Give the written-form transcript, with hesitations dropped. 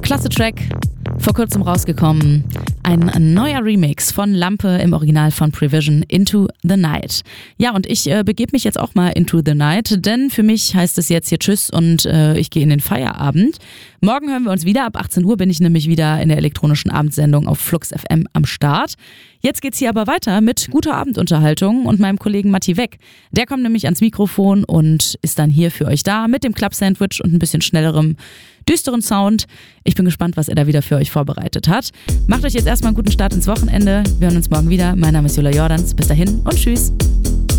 Klasse Track, vor kurzem rausgekommen. Ein neuer Remix von Lampe im Original von Prevision, Into the Night. Ja, und ich begebe mich jetzt auch mal into the night, denn für mich heißt es jetzt hier Tschüss und ich gehe in den Feierabend. Morgen hören wir uns wieder. Ab 18 Uhr bin ich nämlich wieder in der elektronischen Abendsendung auf Flux FM am Start. Jetzt geht's hier aber weiter mit guter Abendunterhaltung und meinem Kollegen Matti Weck. Der kommt nämlich ans Mikrofon und ist dann hier für euch da mit dem Club-Sandwich und ein bisschen schnellerem, düsteren Sound. Ich bin gespannt, was er da wieder für euch vorbereitet hat. Macht euch jetzt erstmal einen guten Start ins Wochenende. Wir hören uns morgen wieder. Mein Name ist Jula Jordans. Bis dahin und tschüss.